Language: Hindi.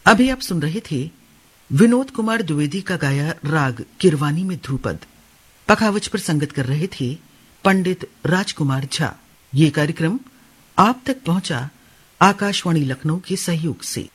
अभी आप सुन रहे थे विनोद कुमार द्विवेदी का गाया राग किरवानी में ध्रुपद। पखावज पर संगत कर रहे थे पंडित राजकुमार झा। ये कार्यक्रम आप तक पहुंचा आकाशवाणी लखनऊ के सहयोग से।